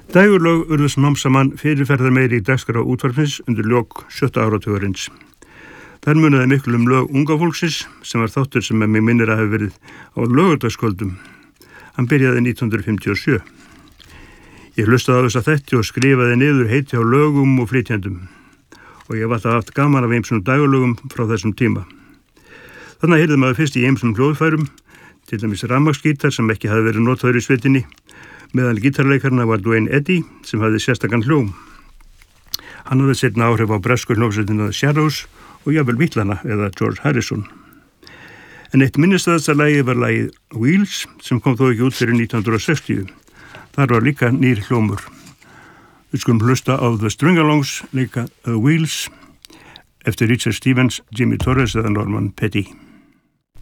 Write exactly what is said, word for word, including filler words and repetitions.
Dægurlög urðu smám saman fyrirferðar meiri í dagskrá útvarpsins undir lok sjötta áratugurins. Þar munaði miklu um lög unga fólksins sem var þáttur sem með mig minnir að hafa verið á laugardagskvöldum. Hann byrjaði nítján hundruð fimmtíu og sjö. Ég hlustaði á þessa þætti og skrifaði niður heiti á lögum og flytjendum og ég var það haft gaman af ýmsum dægurlögum frá þessum tíma. Þannig heyrði maður fyrst í ýmsum hljóðfærum, til dæmis rafmagnsgítar sem ekki hafði verið notaður í sveitinni, meðal gítarleikarna var Duane Eddy sem hafði sérstakann hljóm. Hann hafði seinna áhrif á bresku hljómsveitina The Shadows og jafnvel Beatlana eða George Harrison. En eitt minnistæðasta lagið var lagið Wheels sem kom þó ekki út fyrir nítján hundruð sextíu. Þar var líka nýr hljómur. Við skulum hlusta á The String-Alongs, líka The Wheels, eftir Richard Stevens, Jimmy Torres eða Norman Petty.